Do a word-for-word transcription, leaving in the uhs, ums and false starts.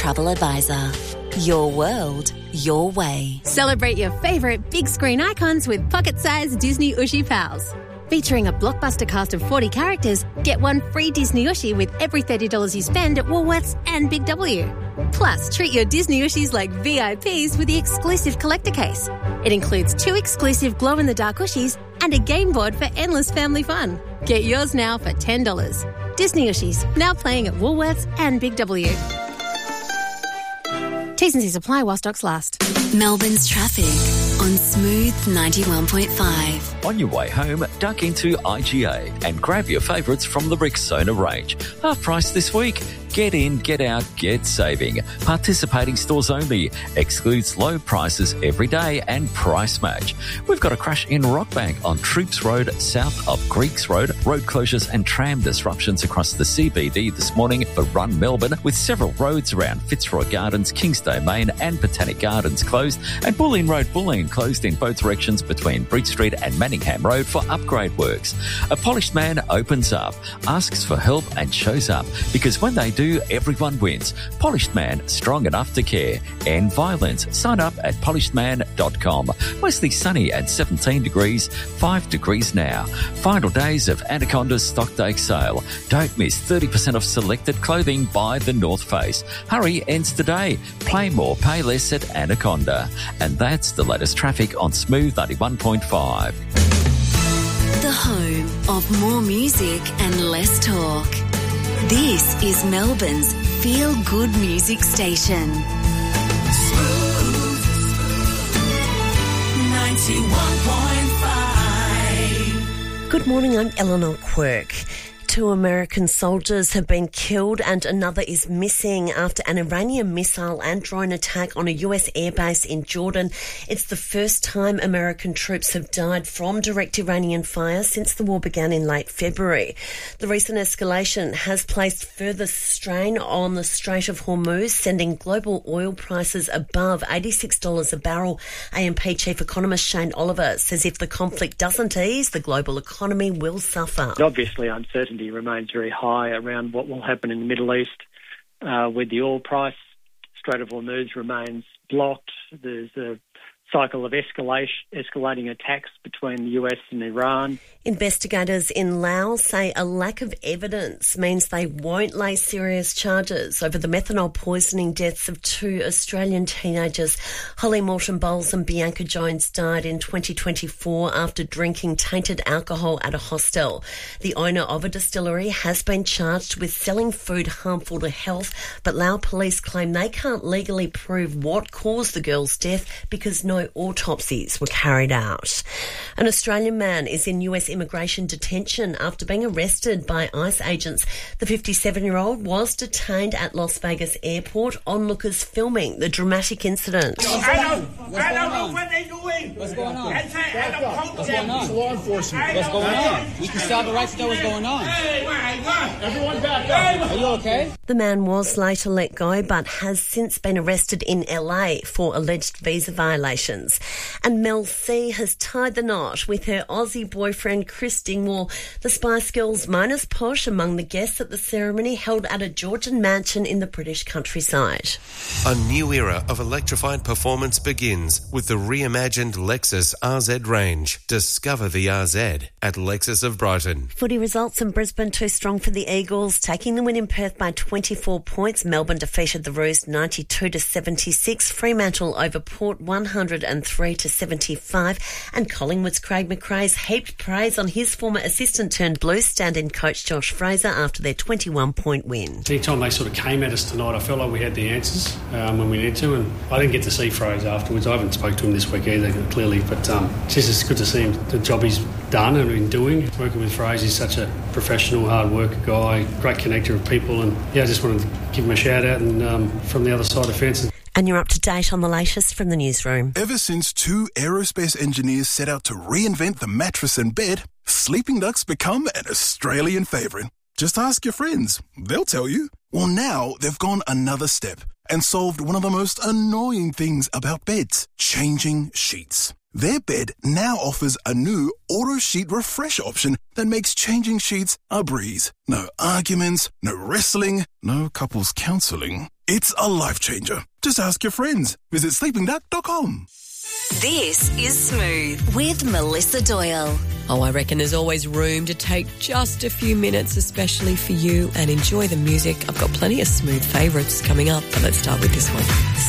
travel advisor. Your world, your way. Celebrate your favourite big screen icons with pocket-sized Disney Ushi Pals. Featuring a blockbuster cast of forty characters, get one free Disney Ushi with every thirty dollars you spend at Woolworths and Big W. Plus, treat your Disney Ushis like V I Ps with the exclusive collector case. It includes two exclusive glow-in-the-dark Ushis and a game board for endless family fun. Get yours now for ten dollars. Disney Ushis, now playing at Woolworths and Big W. T's and C's apply while stocks last. Melbourne's traffic on Smooth ninety-one point five. On your way home, duck into I G A and grab your favourites from the Rexona range. Half price this week. Get in, get out, get saving. Participating stores only. Excludes low prices every day and price match. We've got a crash in Rockbank on Troops Road, south of Greeks Road. Road closures and tram disruptions across the C B D this morning for Run Melbourne, with several roads around Fitzroy Gardens, Kings Domain and Botanic Gardens closed, and Bulleen Road, Bulleen closed in both directions between Bridge Street and Manningham Road for upgrade works. A polished man opens up, asks for help and shows up, because when they do, everyone wins. Polished Man, strong enough to care. End violence. Sign up at polished man dot com. Mostly sunny at seventeen degrees, five degrees now. Final days of Anaconda's stock take sale. Don't miss thirty percent off selected clothing by the North Face. Hurry, ends today. Play more, pay less at Anaconda. And that's the latest traffic on Smooth ninety-one point five. The home of more music and less talk. This is Melbourne's feel-good music station. Smooth ninety-one point five. Good morning, I'm Eleanor Quirk. Two American soldiers have been killed and another is missing after an Iranian missile and drone attack on a U S airbase in Jordan. It's the first time American troops have died from direct Iranian fire since the war began in late February. The recent escalation has placed further strain on the Strait of Hormuz, sending global oil prices above eighty-six dollars a barrel. A M P chief economist Shane Oliver says if the conflict doesn't ease, the global economy will suffer. Obviously, uncertainty remains very high around what will happen in the Middle East uh, with the oil price. Strait of Hormuz remains blocked. There's a cycle of escalation, escalating attacks between the U S and Iran. Investigators in Laos say a lack of evidence means they won't lay serious charges over the methanol poisoning deaths of two Australian teenagers. Holly Morton Bowles and Bianca Jones died in twenty twenty-four after drinking tainted alcohol at a hostel. The owner of a distillery has been charged with selling food harmful to health, but Lao police claim they can't legally prove what caused the girl's death because no autopsies were carried out. An Australian man is in U S immigration detention after being arrested by ICE agents. The fifty-seven-year-old was detained at Las Vegas airport, onlookers filming the dramatic incident. I don't, I don't know what they're doing. What's going on? I say, I don't What's going on? It's law enforcement. What's going on? We can stop the right to know what's going on. Hey, my God. Everyone back up. Are you okay? The man was later let go but has since been arrested in L A for alleged visa violations. And Mel C has tied the knot with her Aussie boyfriend Chris Dingwall. The Spice Girls minus Posh among the guests at the ceremony held at a Georgian mansion in the British countryside. A new era of electrified performance begins with the reimagined Lexus R Z range. Discover the R Z at Lexus of Brighton. Footy results in Brisbane too strong for the Eagles, taking the win in Perth by twenty-four points. Melbourne defeated the Roos ninety-two to seventy-six. Fremantle over Port one hundred three to seventy-five. And Collingwood's Craig McRae's heaped praise on his former assistant turned Blues stand-in coach Josh Fraser after their twenty-one point win. Anytime they sort of came at us tonight, I felt like we had the answers um, when we needed to, and I didn't get to see Fraser afterwards. I haven't spoke to him this week either, clearly, but um, it's just good to see him, the job he's done and been doing. Working with Fraser, he's such a professional, hard worker guy, great connector of people, and yeah, I just wanted to give him a shout out and um, from the other side of the fence. And you're up to date on the latest from the newsroom. Ever since two aerospace engineers set out to reinvent the mattress and bed, sleeping ducks become an Australian favourite. Just ask your friends. They'll tell you. Well, now they've gone another step and solved one of the most annoying things about beds, changing sheets. Their bed now offers a new auto sheet refresh option that makes changing sheets a breeze. No arguments, no wrestling, no couples counselling. It's a life changer. Just ask your friends. Visit sleeping duck dot com. This is Smooth with Melissa Doyle. Oh, I reckon there's always room to take just a few minutes, especially for you, and enjoy the music. I've got plenty of Smooth favourites coming up, but let's start with this one.